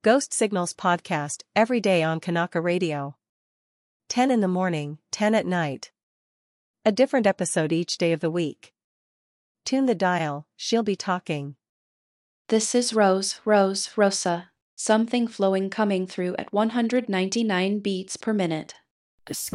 Ghost Signals podcast every day on Kanaka Radio. 10 in the morning, 10 at night. A different episode each day of the week. Tune the dial, she'll be talking. This is Rosa. Something flowing coming through at 199 beats per minute.